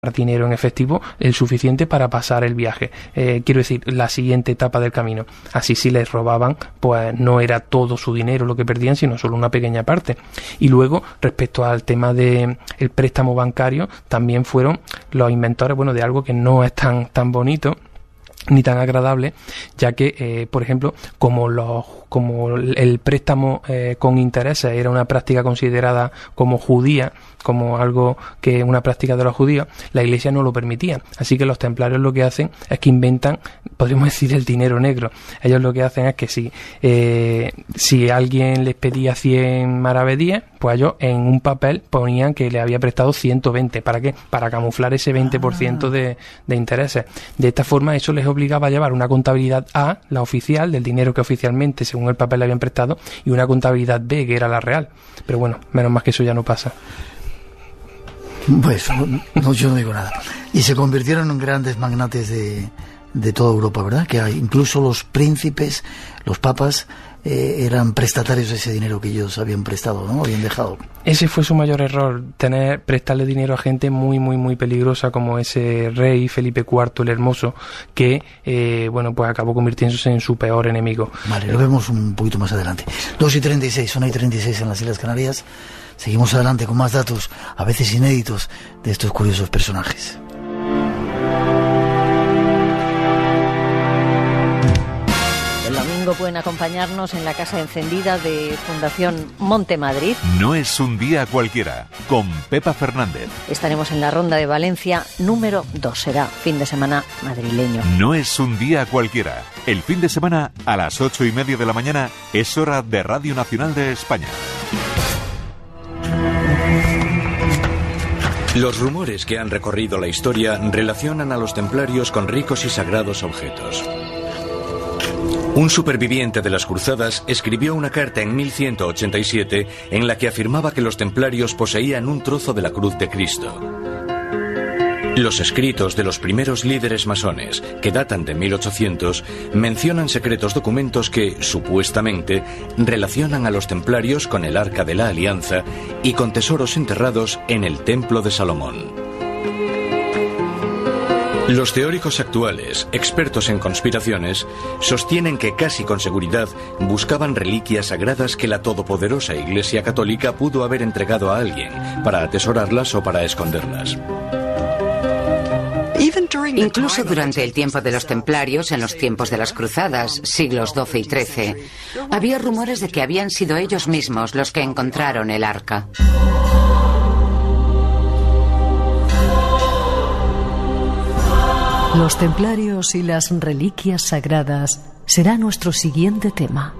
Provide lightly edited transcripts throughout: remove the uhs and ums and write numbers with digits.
dinero en efectivo el suficiente para pasar el viaje, quiero decir, la siguiente etapa del camino. Así, si les robaban, pues no era todo su dinero lo que perdían, sino solo una pequeña parte. Y luego, respecto al tema de el préstamo bancario, también fueron los inventores, bueno, de algo que no es tan bonito ni tan agradable, ya que, por ejemplo, como el préstamo con intereses era una práctica considerada como judía, como algo que una práctica de los judíos, la Iglesia no lo permitía. Así que los templarios lo que hacen es que inventan, podríamos decir, el dinero negro. Ellos lo que hacen es que si alguien les pedía 100 maravedíes, pues ellos en un papel ponían que le había prestado 120. ¿Para qué? Para camuflar ese 20% de intereses. De esta forma, eso les obligaba a llevar una contabilidad A, la oficial, del dinero que oficialmente, según el papel, le habían prestado, y una contabilidad B, que era la real. Pero bueno, menos mal que eso ya no pasa. Pues no, yo no digo nada. Y se convirtieron en grandes magnates de toda Europa, ¿verdad? Que incluso los príncipes, los papas, eran prestatarios de ese dinero que ellos habían prestado, ¿no? Habían dejado. Ese fue su mayor error, prestarle dinero a gente muy, muy, muy peligrosa, como ese rey Felipe IV el Hermoso, que, pues acabó convirtiéndose en su peor enemigo. Vale, lo vemos un poquito más adelante. 2:36, son 1:36 en las Islas Canarias. Seguimos adelante con más datos, a veces inéditos, de estos curiosos personajes. El domingo pueden acompañarnos en la Casa Encendida de Fundación Monte Madrid. No es un día cualquiera, con Pepa Fernández. Estaremos en la Ronda de Valencia número 2, será fin de semana madrileño. No es un día cualquiera. El fin de semana, a las 8:30 de la mañana, es hora de Radio Nacional de España. Los rumores que han recorrido la historia relacionan a los templarios con ricos y sagrados objetos. Un superviviente de las cruzadas escribió una carta en 1187 en la que afirmaba que los templarios poseían un trozo de la cruz de Cristo. Los escritos de los primeros líderes masones, que datan de 1800, mencionan secretos documentos que, supuestamente, relacionan a los templarios con el Arca de la Alianza y con tesoros enterrados en el Templo de Salomón. Los teóricos actuales, expertos en conspiraciones, sostienen que casi con seguridad buscaban reliquias sagradas que la todopoderosa Iglesia Católica pudo haber entregado a alguien para atesorarlas o para esconderlas. Incluso durante el tiempo de los templarios, en los tiempos de las cruzadas, siglos XII y XIII, había rumores de que habían sido ellos mismos los que encontraron el arca. Los templarios y las reliquias sagradas será nuestro siguiente tema.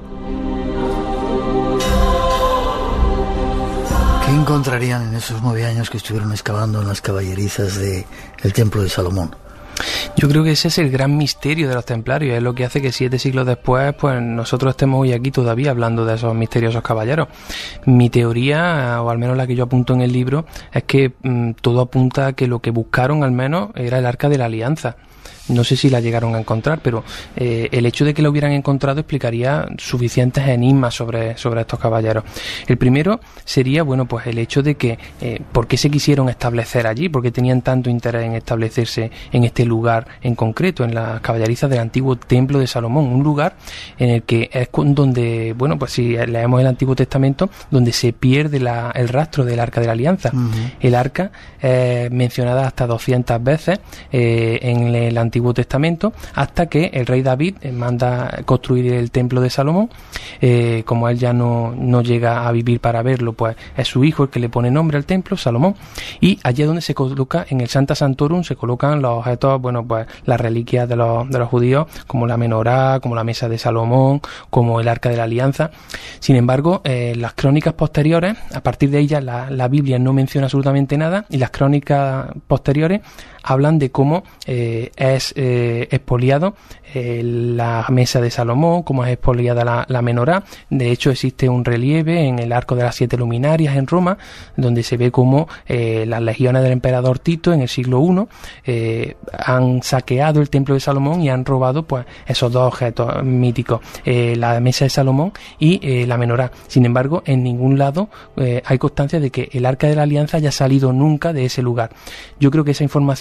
¿Qué encontrarían en esos 9 años que estuvieron excavando en las caballerizas del Templo de Salomón? Yo creo que ese es el gran misterio de los templarios, es lo que hace que 7 siglos después, pues nosotros estemos hoy aquí todavía hablando de esos misteriosos caballeros. Mi teoría, o al menos la que yo apunto en el libro, es que todo apunta a que lo que buscaron al menos era el Arca de la Alianza. No sé si la llegaron a encontrar, pero el hecho de que la hubieran encontrado explicaría suficientes enigmas sobre estos caballeros. El primero sería, pues el hecho de que ¿por qué se quisieron establecer allí? ¿Por qué tenían tanto interés en establecerse en este lugar en concreto, en las caballerizas del antiguo Templo de Salomón? Un lugar en el que es donde, pues si leemos el Antiguo Testamento, donde se pierde el rastro del Arca de la Alianza. Uh-huh. El Arca mencionada hasta 200 veces en el Antiguo Testamento, hasta que el rey David manda construir el templo de Salomón. Como él ya no llega a vivir para verlo, pues es su hijo el que le pone nombre al templo, Salomón, y allí es donde se coloca, en el Santa Santorum, se colocan los objetos, pues las reliquias de los judíos, como la menorá, como la mesa de Salomón, como el Arca de la Alianza. Sin embargo, las crónicas posteriores, a partir de ellas la Biblia no menciona absolutamente nada, y las crónicas posteriores hablan de cómo es es expoliado la mesa de Salomón, cómo es expoliada la menorá. De hecho, existe un relieve en el Arco de las 7 Luminarias en Roma, donde se ve cómo las legiones del emperador Tito en el siglo I han saqueado el templo de Salomón y han robado pues esos dos objetos míticos, la mesa de Salomón y la menorá. Sin embargo, en ningún lado hay constancia de que el Arca de la Alianza haya salido nunca de ese lugar. Yo creo que esa información